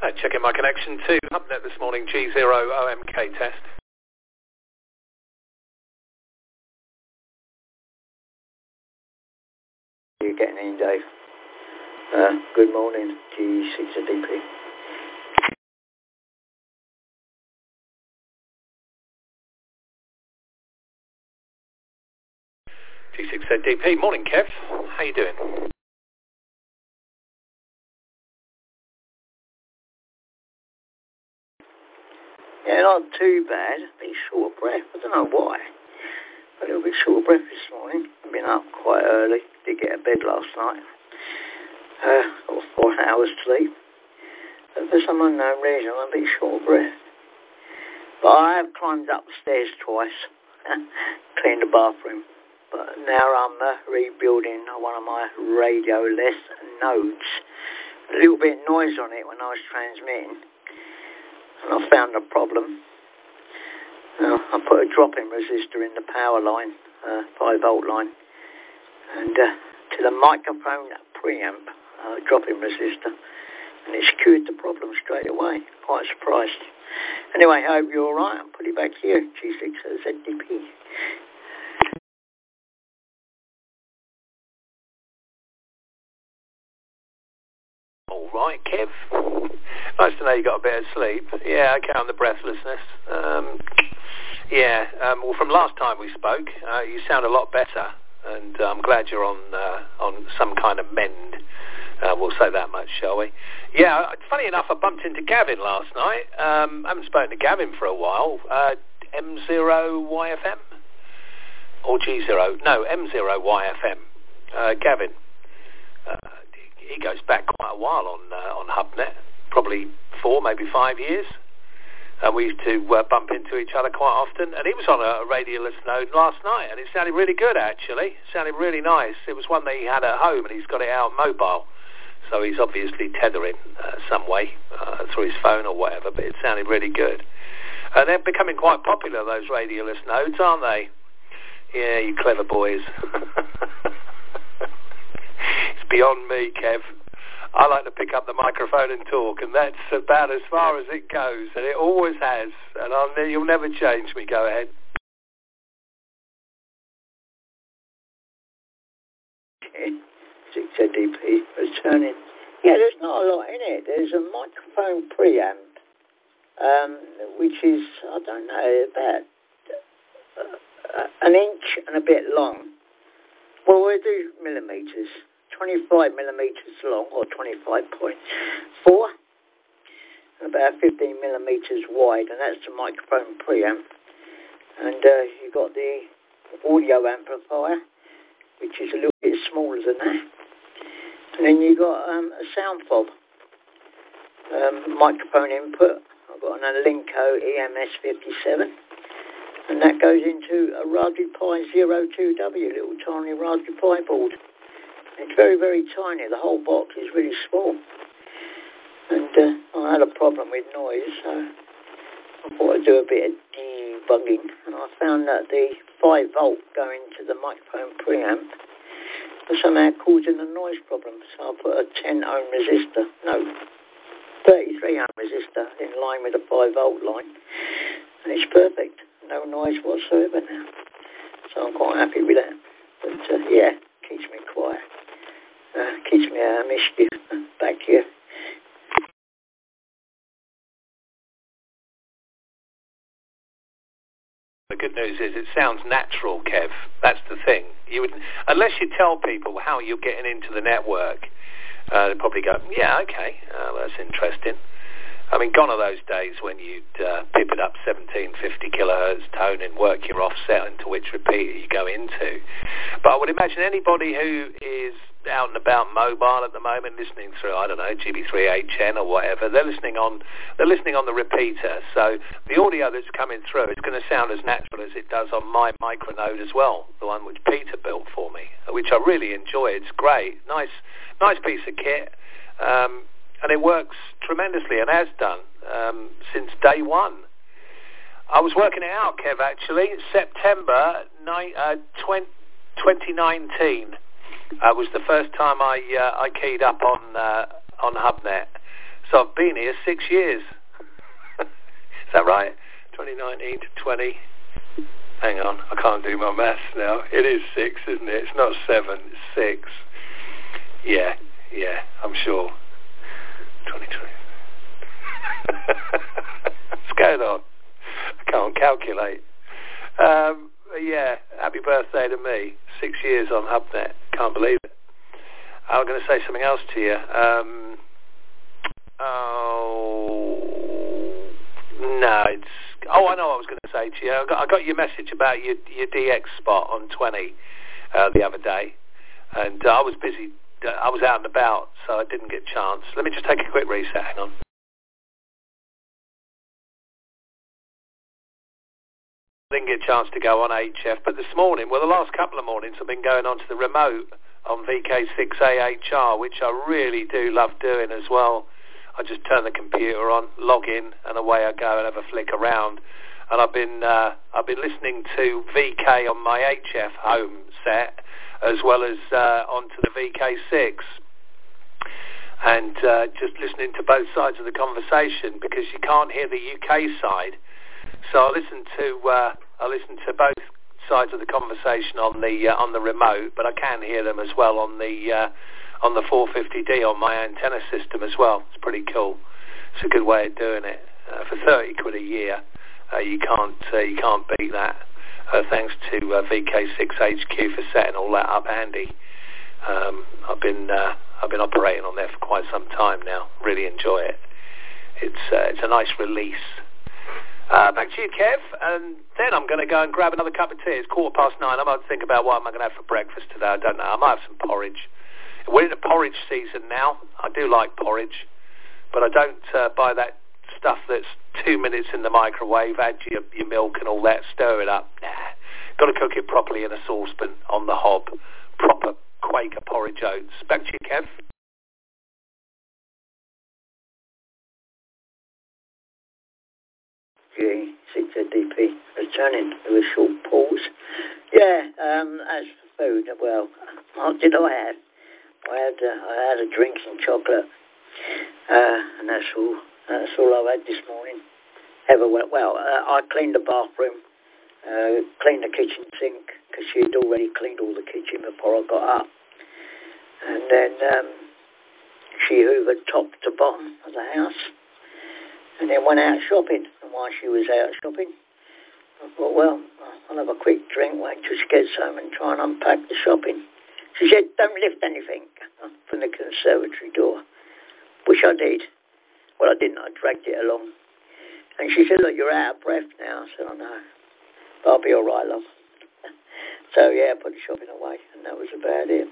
Checking my connection to HubNet this morning, G0OMK test. You're getting in, Dave. Good morning, G6DP. G6DP, morning Kev, how you doing? Yeah, not too bad. A bit short of breath. I don't know why. A little bit short of breath this morning. I've been up quite early. Did get to bed last night. Got 4 hours sleep. But for some unknown reason, I'm a bit short of breath. But I have climbed up the stairs twice. Cleaned the bathroom. But now I'm rebuilding one of my radio-less nodes. A little bit of noise on it when I was transmitting. And I found a problem. I put a drop-in resistor in the power line, 5-volt line, and to the microphone preamp, drop-in resistor, and it's cured the problem straight away. Quite surprised. Anyway, I hope you're all right. I'll put it back here, G6ZDP. All right, Kev. Nice to know you got a bit of sleep. Yeah, okay, on the breathlessness. Well, from last time we spoke, you sound a lot better, and I'm glad you're on some kind of mend. We'll say that much, shall we? Yeah, funny enough, I bumped into Gavin last night. I haven't spoken to Gavin for a while. M0YFM? Or G0? No, M0YFM. Gavin. He goes back quite a while on HubNet, probably 4, maybe 5 years. And we used to bump into each other quite often. And he was on a radioless node last night, and it sounded really good, actually. It sounded really nice. It was one that he had at home, and he's got it out mobile. So he's obviously tethering some way through his phone or whatever, but it sounded really good. And they're becoming quite popular, those radioless nodes, aren't they? Yeah, you clever boys. It's beyond me, Kev. I like to pick up the microphone and talk, and that's about as far as it goes, and it always has, and you'll never change me. Go ahead. G6ZDP returning. Yeah, there's not a lot in it. There's a microphone preamp, which is, I don't know, about an inch and a bit long. Well, we do millimetres. 25 millimetres long, or 25.4, and about 15 millimetres wide, and that's the microphone preamp. And you've got the audio amplifier, which is a little bit smaller than that. And then you've got a sound fob, microphone input. I've got an Alinco EMS57, and that goes into a Raspberry Pi 02W, little tiny Raspberry Pi board. It's very, very tiny. The whole box is really small. And I had a problem with noise, so I thought I'd do a bit of debugging. And I found that the 5-volt going to the microphone preamp was somehow causing a noise problem. So I put a 10-ohm resistor, 33-ohm resistor in line with the 5-volt line. And it's perfect. No noise whatsoever now. So I'm quite happy with that. But yeah, keeps me quiet. Keeps me out of mischief back here. The good news is it sounds natural, Kev. That's the thing. You would, unless you tell people how you're getting into the network, they'd probably go, yeah, okay, that's interesting. I mean, gone are those days when you'd pip it up 1750 kilohertz tone and work your offset into which repeater you go into. But I would imagine anybody who is out and about mobile at the moment, listening through, I don't know, GB3HN or whatever, they're listening on the repeater. So the audio that's coming through is going to sound as natural as it does on my micronode as well, the one which Peter built for me, which I really enjoy. It's great, nice piece of kit. And it works tremendously, and has done since day one. I was working it out, Kev, actually. September 2019 was the first time I keyed up on HubNet. So So I've been here 6 years. Is that right? 2019 to 20. Hang on, I can't do my maths now. It is 6, isn't it? It's not 7, it's 6. Yeah, I'm sure. 2020. What's going on? I can't calculate. Yeah, happy birthday to me. 6 years on HubNet. Can't believe it. I was going to say something else to you. I know what I was going to say to you. I got your message about your DX spot on 20 the other day, and I was busy. I was out and about, so I didn't get a chance. Let me just take a quick reset. Hang on. Didn't get a chance to go on HF, but this morning, the last couple of mornings, I've been going onto the remote on VK6AHR, which I really do love doing as well. I just turn the computer on, log in, and away I go and have a flick around. And I've been listening to VK on my HF home set, as well as onto the VK6, and just listening to both sides of the conversation, because you can't hear the UK side. So I listen to both sides of the conversation on the remote, but I can hear them as well on the 450D on my antenna system as well. It's pretty cool. It's a good way of doing it. For 30 quid a year, you can't beat that. Thanks to VK6HQ for setting all that up handy. I've been operating on there for quite some time now. Really enjoy it. It's a nice release. Back to you, Kev, and then I'm going to go and grab another cup of tea. It's 9:15. I might think about what am I going to have for breakfast today. I don't know. I might have some porridge. We're in the porridge season now. I do like porridge, but I don't buy that stuff that's 2 minutes in the microwave, add your milk and all that, stir it up. Nah. Got to cook it properly in a saucepan on the hob. Proper Quaker porridge oats. Back to you, Kev. G6DP returning with a short pause. Yeah, as for food, well, what did I have? I had a drink and chocolate, and that's all I've had this morning. I cleaned the bathroom, cleaned the kitchen sink, because she'd already cleaned all the kitchen before I got up, and then she hoovered top to bottom of the house, and then went out shopping. And while she was out shopping, I thought, well, I'll have a quick drink, wait till she gets home and try and unpack the shopping. She said, don't lift anything from the conservatory door, which I did. Well, I didn't. I dragged it along. And she said, look, you're out of breath now. I said, I know. But I'll be all right, love. So, yeah, I put the shopping away, and that was about it.